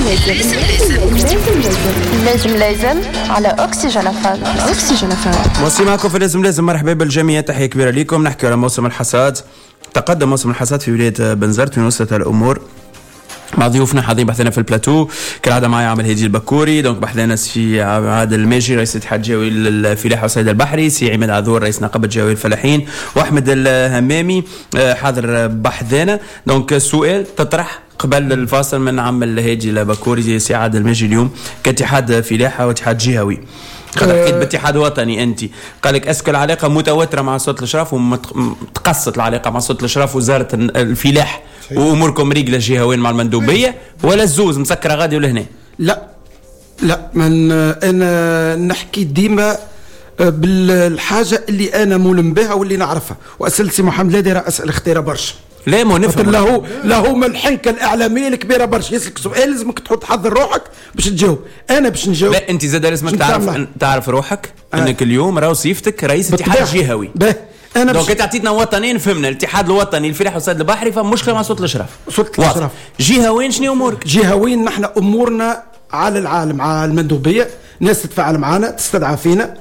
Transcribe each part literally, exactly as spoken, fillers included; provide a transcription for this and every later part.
لازم لازم لازم على أكسجين أفام. أكسجين أفام موسم معكم في لازم لازم. مرحبا بالجميع، تحية كبيرة لكم. نحكي على موسم الحصاد. تقدم موسم الحصاد في ولاية بنزرت من وسط الأمور مع ضيوفنا حاضرين. بحثنا في البلاتو كالعاده معي عامل هدي البكوري، دونك بحثنا في عادل الماجي رئيس اتحاد جاوي الفلاحه والصيد البحري، سي عماد عذور رئيس نقابه جاوي الفلاحين، واحمد الهمامي حاضر بحثنا. دونك السؤال تطرح قبل الفاصل من عم الهادي البكوري سي عادل الماجي اليوم كاتحاد فلاحه واتحاد جهوي. خاطر حكيت باتحاد وطني انت، قال لك اسكو العلاقه متوتره مع صوت الاشراف ومتقصت العلاقه مع صوت الاشراف وزاره الفلاح واموركم رجله جهوين مع المندوبيه، ولا الزوز مسكره غادي ولهنا؟ لا لا من انا نحكي ديما بالحاجه اللي انا ملم بها واللي نعرفها، واسال سي محمد لادي راه اسئله اختيره برشا. لا ما نفهم له له من الحنكه الاعلاميه الكبيره برشا. يسالك سؤال لازمك تحط تحضر روحك باش تجاوب. انا باش نجاوب. لا انت زاد لازمك تعرف أن تعرف روحك آه. انك اليوم راهو صيفتك رئيس اتحاد جهوي. انا دونك انت عطيتنا وطنيين، فهمنا الاتحاد الوطني الفلاح والصيد البحري فمشكله مع صوت الاشراف. صوت الاشراف جهوين شنو امورك؟ جهوين نحن امورنا على العالم، على المندوبيه، ناس تتفاعل معنا تستدعى فينا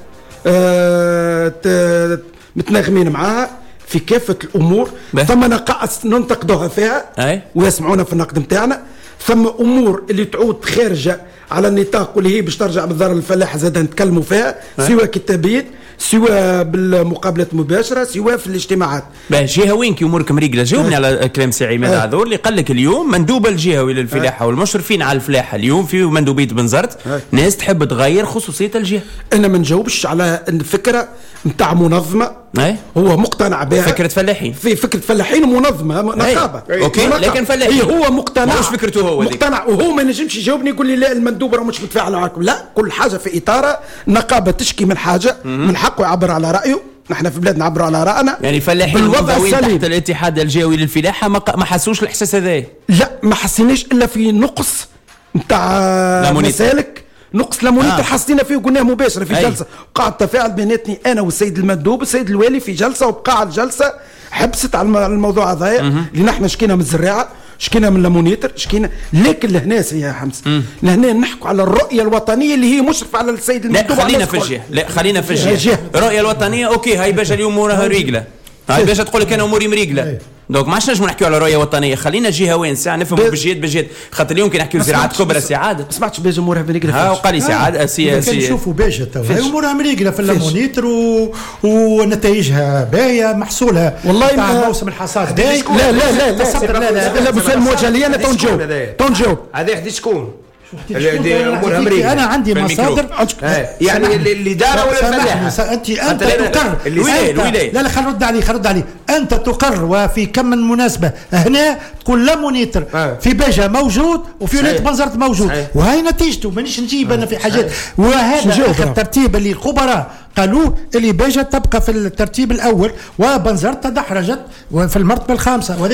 أه متناغمين معاها في كافه الامور. ثم نقائص ننتقدوها فيها أي. ويسمعونا في النقد نتاعنا. ثم امور اللي تعود خارجه على النطاق واللي هي باش ترجع بالضرر للفلاح زاد نتكلموا فيها، سواء كتابيا سواء بالمقابلات المباشره سواء في الاجتماعات. باهي جهوين كي اموركم رجله. جاوبني على كلام سي عماد عذور اللي قال لك اليوم مندوب الجهوي للفلاحه والمشرفين على الفلاحه اليوم في مندوبيه بنزرت ناس تحب تغير خصوصيه الجهه. انا ما نجاوبش على الفكره نتاع منظمه أي؟ هو مقتنع بها، فكره فلاحين في فكره فلاحين ومنظمه نقابه اوكي نقابة. لكن فلاحين هو مقتنع، مش فكرته هو مقتنع ديك. وهو ما نجمش يجاوبني يقول لي لا المندوب راه مش متفاعل معاكم. لا، كل حاجه في اطار نقابه تشكي من حاجه م-م. من حقه يعبر على رايه. نحن في بلادنا نعبروا على راينا. يعني الفلاحين المنضوين تحت الاتحاد الجهوي للفلاحه ما, ما حسوش الاحساس هذا؟ لا ما حسيناش الا في نقص نتاع مسالك، نقص لمونيت آه. حسينا فيه وقلناه مباشره في أي. جلسه وقعد تفاعل بيناتني انا والسيد المندوب والسيد الوالي في جلسه، وبقى الجلسه حبست على الموضوع هذا اللي نحن شكينا من الزراعه، شكينا من لمونيتر، شكينا. لكن لهنا يا حمص لهنا نحكوا على الرؤيه الوطنيه اللي هي مشرفه على السيد المندوب. لا خلينا في الجهه، لا خلينا في الجهه. الرؤيه الوطنيه اوكي هاي باش اليوم امورها ريقله، هاي باش تقول لك انا اموري مريقله. دونك ما عادش نجمو نحكيو على رؤيه وطنيه، خلينا جهوين ساعه نفهموا بجهد بجهد، خاطر اليوم كي نحكيو زراعات كبرى سعاده. ما سمعتش باجي امورها مريقله. ها وقال لي سعاده سي سي نشوفوا باجي تو امورها مريقله في الليمونيتر و... ونتائجها باهيه محصولها والله ما موسم الحصاد. لا لا لا لا لا لا بس المواجهه اللي انا تنجاوب تنجاوب هذا حدي شكون؟ انا عندي مصادر يعني الاداره ولا الفلاح؟ انت انت تقر الولايه. لا لا خل نرد عليه خل نرد عليه انت تقر. وفي كم من مناسبه هنا تكون لا مونيتر في باجه موجود وفي ولايه بنزرت موجود، وهي نتيجته مانيش نجيب انا في حاجات. وهذا اخر ترتيب اللي الخبراء قالوا اللي باجه تبقى في الترتيب الاول وبنزرت تدحرجت في المرتبه الخامسه.